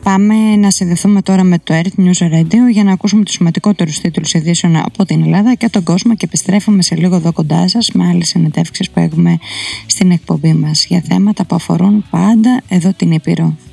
Πάμε να συνδεθούμε τώρα με το Earth News Radio για να ακούσουμε τους σημαντικότερους τίτλους ειδήσεων από την Ελλάδα και τον κόσμο και επιστρέφουμε σε λίγο εδώ κοντά σας με άλλες συνεντεύξεις που έχουμε στην εκπομπή μας για θέματα που αφορούν πάντα εδώ την Ήπειρο.